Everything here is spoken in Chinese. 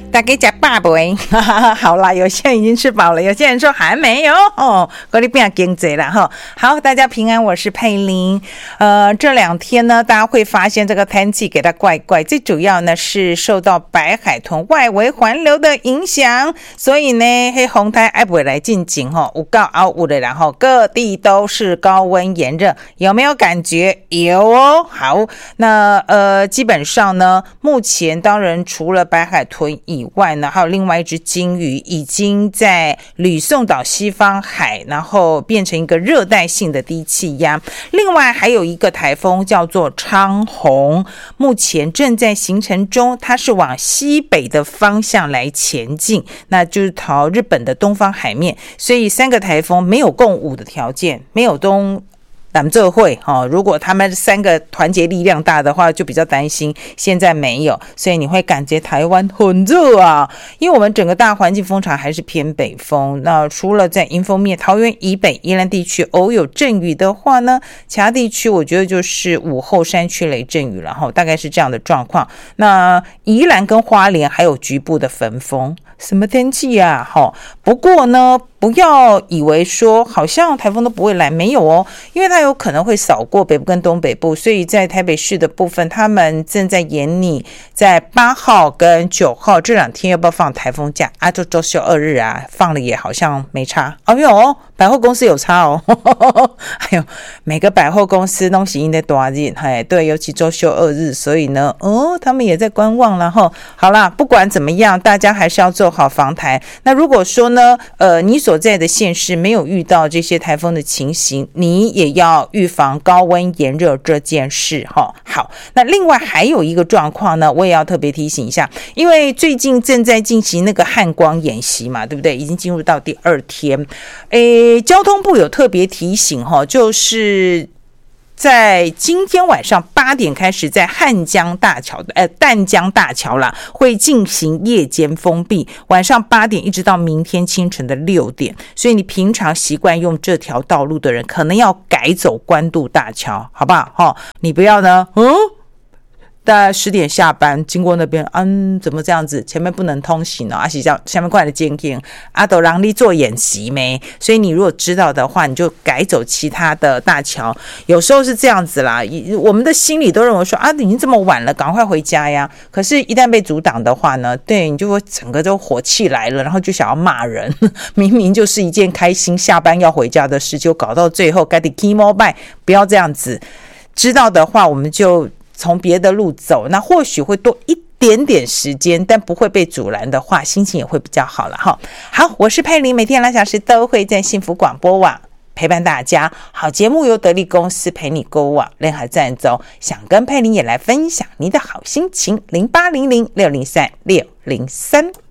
大家吃饱没？好啦，有些人已经吃饱了，有些人说还没有哦。我们变经济了哈。好，大家平安，我是佩玲。这2天呢，大家会发现这个天气给它怪怪，最主要呢是受到白海豚外围环流的影响，所以呢，黑红台爱不会来进行哈，有高凹有的，然后各地都是高温炎热，有没有感觉？有哦。好，那基本上呢，目前当然除了白海豚以外呢，还有另外一只鲸鱼已经在吕宋岛西方海，然后变成一个热带性的低气压。另外还有一个台风叫做昌洪，目前正在形成中，它是往西北的方向来前进，那就是朝日本的东方海面，所以3个台风没有共舞的条件，没有咱们这会如果他们3个团结力量大的话，就比较担心。现在没有，所以你会感觉台湾很热啊。因为我们整个大环境风场还是偏北风。那除了在迎风面桃园以北、宜兰地区偶有阵雨的话呢，其他地区我觉得就是午后山区雷阵雨了哈，大概是这样的状况。那宜兰跟花莲还有局部的焚风，什么天气啊？不过呢，不要以为说好像台风都不会来，没有哦，因为它有可能会扫过北部跟东北部，所以在台北市的部分，他们正在研拟在8号跟9号这2天要不要放台风假啊？就周休2日啊，放了也好像没差哦。有百货公司有差哦，还有每个百货公司东西应该多日，对，尤其周休2日，所以呢，他们也在观望了哈。好啦，不管怎么样，大家还是要做好防台。那如果说呢，你所在的县市没有遇到这些台风的情形，你也要预防高温炎热这件事哈。好，那另外还有一个状况呢，我也要特别提醒一下，因为最近正在进行那个汉光演习嘛，对不对？已经进入到第2天。交通部有特别提醒哈，就是在今天晚上8点开始，在淡江大桥啦，会进行夜间封闭，晚上8点一直到明天清晨的6点，所以你平常习惯用这条道路的人，可能要改走关渡大桥，好不好？你不要呢，大概10点下班经过那边，怎么这样子？前面不能通行还是叫下面过来的监听都让你做演习没？所以你如果知道的话，你就改走其他的大桥。有时候是这样子啦，我们的心里都认为说已经这么晚了，赶快回家呀。可是，一旦被阻挡的话呢，对你就会整个都火气来了，然后就想要骂人。明明就是一件开心下班要回家的事，就搞到最后该得 key mobile， 不要这样子。知道的话，我们就从别的路走，那或许会多一点点时间，但不会被阻拦的话，心情也会比较好了哈。好，我是佩玲，每天2小时都会在幸福广播网陪伴大家。好节目由得力公司陪你购物网联合赞助，想跟佩玲也来分享你的好心情，0800603603。